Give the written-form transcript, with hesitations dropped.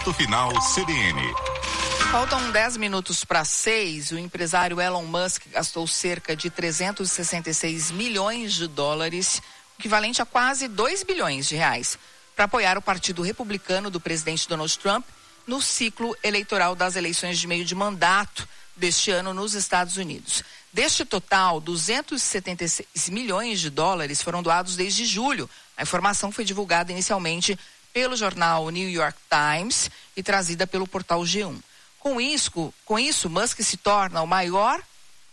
Ponto Final CBN. Faltam 10 minutos para 6. O empresário Elon Musk gastou cerca de 366 milhões de dólares, equivalente a quase 2 bilhões de reais, para apoiar o Partido Republicano do presidente Donald Trump no ciclo eleitoral das eleições de meio de mandato deste ano nos Estados Unidos. Deste total, 276 milhões de dólares foram doados desde julho. A informação foi divulgada inicialmente pelo jornal New York Times e trazida pelo portal G1. Com isso, Musk se torna o maior